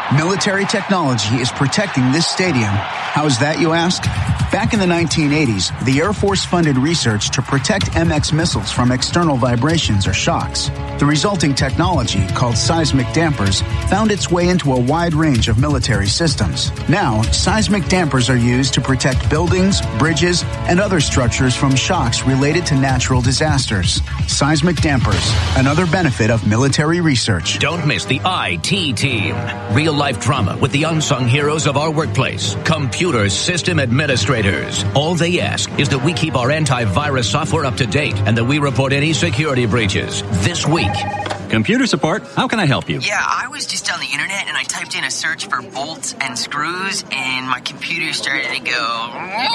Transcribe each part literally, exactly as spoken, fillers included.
Military technology is protecting this stadium. How's that, you ask? Back in the nineteen eighties, the Air Force funded research to protect M X missiles from external vibrations or shocks. The resulting technology, called seismic dampers, found its way into a wide range of military systems. Now, seismic dampers are used to protect buildings, bridges, and other structures from shocks related to natural disasters. Seismic dampers, another benefit of military research. Don't miss the I T Team. Real-life drama with the unsung heroes of our workplace. Computer system administrators. All they ask is that we keep our antivirus software up to date and that we report any security breaches. This week. Computer support, how can I help you? Yeah, I was just on the internet and I typed in a search for bolts and screws and my computer started to go,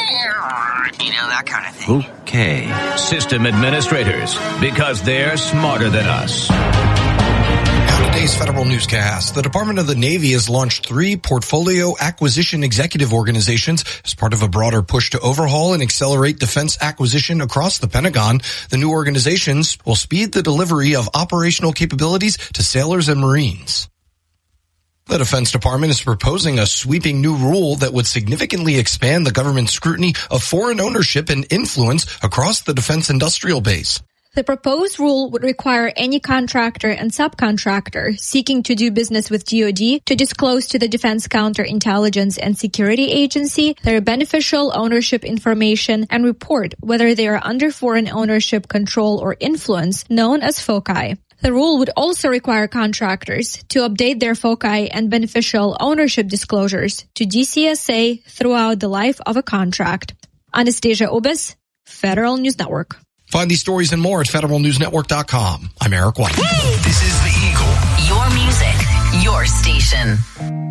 you know, that kind of thing. Okay. System administrators, because they're smarter than us. Today's Federal Newscast. The Department of the Navy has launched three portfolio acquisition executive organizations as part of a broader push to overhaul and accelerate defense acquisition across the Pentagon. The new organizations will speed the delivery of operational capabilities to sailors and Marines. The Defense Department is proposing a sweeping new rule that would significantly expand the government's scrutiny of foreign ownership and influence across the defense industrial base. The proposed rule would require any contractor and subcontractor seeking to do business with D O D to disclose to the Defense Counterintelligence and Security Agency their beneficial ownership information and report whether they are under foreign ownership, control, or influence, known as FOCI. The rule would also require contractors to update their FOCI and beneficial ownership disclosures to D C S A throughout the life of a contract. Anastasia Ubis, Federal News Network. Find these stories and more at federal news network dot com. I'm Eric White. This is The Eagle. Your music, your station.